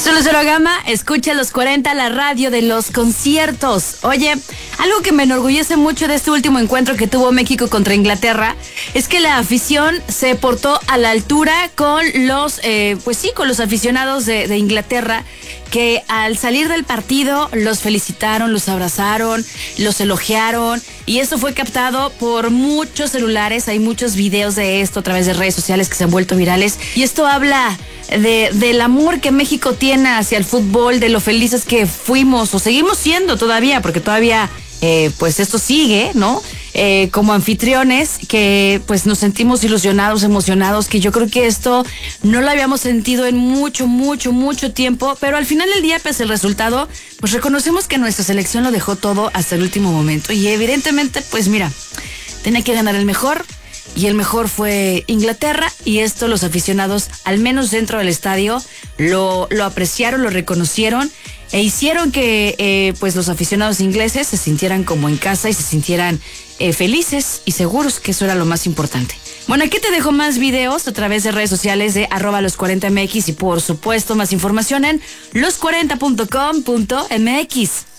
Solo Cero Gama, escucha los 40, la radio de los conciertos. Oye, algo que me enorgullece mucho de este último encuentro que tuvo México contra Inglaterra es que la afición se portó a la altura con los, con los aficionados de Inglaterra, que al salir del partido los felicitaron, los abrazaron, los elogiaron, y eso fue captado por muchos celulares. Hay muchos videos de esto a través de redes sociales que se han vuelto virales, y esto habla del amor que México tiene hacia el fútbol, de lo felices que fuimos o seguimos siendo todavía, porque todavía pues esto sigue, ¿no? Como anfitriones, que pues nos sentimos ilusionados, emocionados, que yo creo que esto no lo habíamos sentido en mucho tiempo, pero al final del día, pese al resultado, pues reconocemos que nuestra selección lo dejó todo hasta el último momento, y evidentemente, pues mira, tenía que ganar el mejor, y el mejor fue Inglaterra, y esto los aficionados, al menos dentro del estadio, lo apreciaron, lo reconocieron, e hicieron que pues los aficionados ingleses se sintieran como en casa y se sintieran felices y seguros, que eso era lo más importante. Bueno, aquí te dejo más videos a través de redes sociales de @los40mx, y por supuesto más información en los40.com.mx.